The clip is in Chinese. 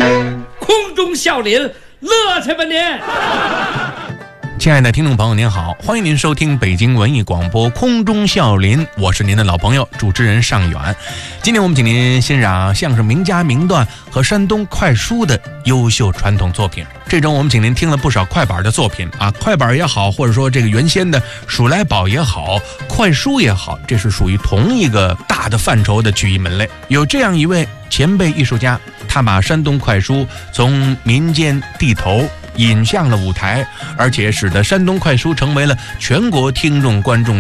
空中笑林，乐去吧您！ 亲爱的听众朋友您好，欢迎您收听北京文艺广播空中笑林，我是您的老朋友主持人尚远。今天我们请您欣赏相声名家名段和山东快书的优秀传统作品。这周我们请您听了不少快板的作品啊，快板也好，或者说这个原先的数来宝也好，快书也好，这是属于同一个大的范畴的曲艺门类。有这样一位前辈艺术家，他把山东快书从民间地头引向了舞台，而且使得山东快书成为了全国听众观众